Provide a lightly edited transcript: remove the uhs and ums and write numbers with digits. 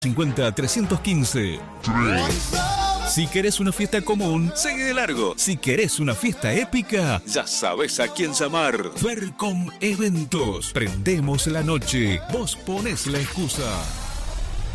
50 315. Si querés una fiesta común, seguí de largo. Si querés una fiesta épica, ya sabes a quién llamar. Fercom Eventos. Prendemos la noche. Vos ponés la excusa.